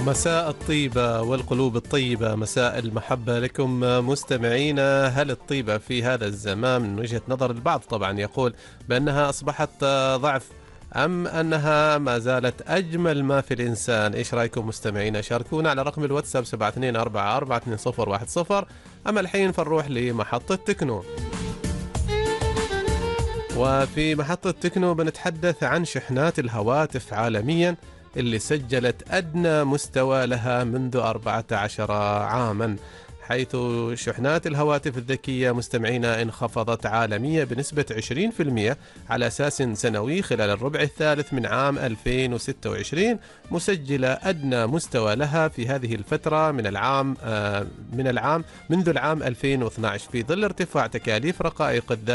مساء الطيبة والقلوب الطيبة، مساء المحبة لكم مستمعينا. هل الطيبة في هذا الزمان من وجهة نظر البعض طبعا يقول بأنها أصبحت ضعف، أم أنها ما زالت أجمل ما في الإنسان؟ إيش رأيكم مستمعينا؟ شاركونا على رقم الواتساب 7244 أما الحين فنروح لمحطة تكنو. وفي محطة تكنو بنتحدث عن شحنات الهواتف عالميا اللي سجلت أدنى مستوى لها منذ 14 عاما، حيث شحنات الهواتف الذكية مستمعينا انخفضت عالميا بنسبة 20% على أساس سنوي خلال الربع الثالث من عام 2026، مسجلة أدنى مستوى لها في هذه الفترة منذ العام 2012 في ظل ارتفاع تكاليف رقائق الذاكرة